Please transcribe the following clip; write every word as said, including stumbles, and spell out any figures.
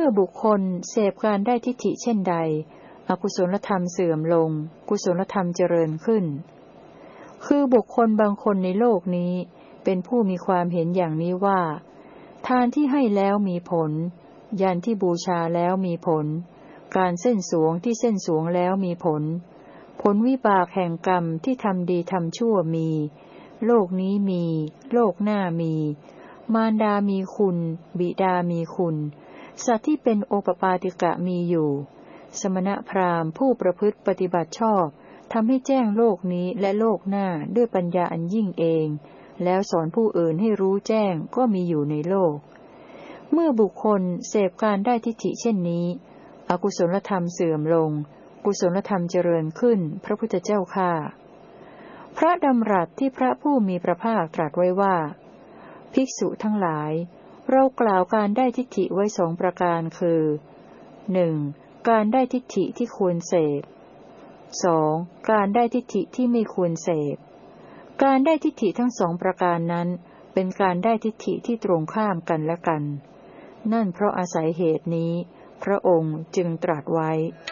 อบุคคลเสพการได้ทิฏฐิเช่นใดอกุศลธรรมเสื่อมลงกุศลธรรมเจริญขึ้นคือบุคคลบางคนในโลกนี้เป็นผู้มีความเห็นอย่างนี้ว่าทานที่ให้แล้วมีผลยันที่บูชาแล้วมีผลการเส้นสวงที่เส้นสวงแล้วมีผลผลวิบากแห่งกรรมที่ทำดีทำชั่วมีโลกนี้มีโลกหน้ามีมารดามีคุณบิดามีคุณสัตว์ที่เป็นโอปปาติกะมีอยู่สมณพราหมณ์ผู้ประพฤติปฏิบัติชอบทำให้แจ้งโลกนี้และโลกหน้าด้วยปัญญาอันยิ่งเองแล้วสอนผู้อื่นให้รู้แจ้งก็มีอยู่ในโลกเมื่อบุคคลเสพการได้ทิฏฐิเช่นนี้อกุศลธรรมเสื่อมลงกุศลธรรมเจริญขึ้นพระพุทธเจ้าข้าพระดำรัสที่พระผู้มีพระภาคตรัสไว้ว่าภิกษุทั้งหลายเรากล่าวการได้ทิฏฐิไว้สองประการคือ หนึ่ง. การได้ทิฏฐิที่ควรเสพ สอง. การได้ทิฏฐิที่ไม่ควรเสพการได้ทิฏฐิทั้งสองประการนั้นเป็นการได้ทิฏฐิที่ตรงข้ามกันและกันนั่นเพราะอาศัยเหตุนี้พระองค์จึงตรัสไว้